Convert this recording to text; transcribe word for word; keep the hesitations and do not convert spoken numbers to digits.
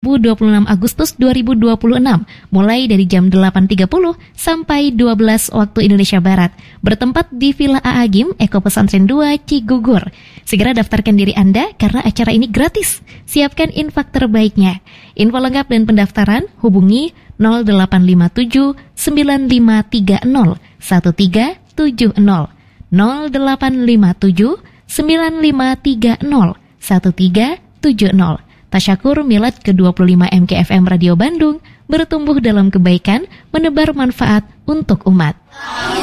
dua puluh enam Agustus dua ribu dua puluh enam, mulai dari jam delapan tiga puluh sampai dua belas waktu Indonesia Barat, bertempat di Villa Aagim, Eko Pesantren dua, Cigugur. Segera daftarkan diri Anda karena acara ini gratis. Siapkan infak terbaiknya. Info lengkap dan pendaftaran hubungi nol delapan lima tujuh sembilan lima tiga nol satu tiga tujuh nol nol delapan lima tujuh sembilan lima tiga nol satu tiga tujuh nol. Tasyakur Milad ke dua puluh lima M K F M Radio Bandung, bertumbuh dalam kebaikan, menebar manfaat untuk umat.